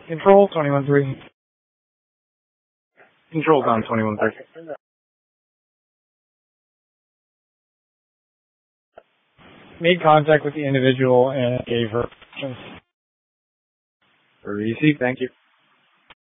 Control 21-3. Control's on 21-3. Made contact with the individual and gave her options. Receive, thank you.